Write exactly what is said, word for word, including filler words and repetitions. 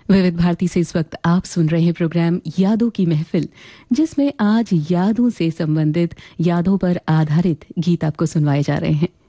विविध भारती से इस वक्त आप सुन रहे हैं प्रोग्राम यादों की महफिल, जिसमें आज यादों से संबंधित यादों पर आधारित गीत आपको सुनवाए जा रहे हैं।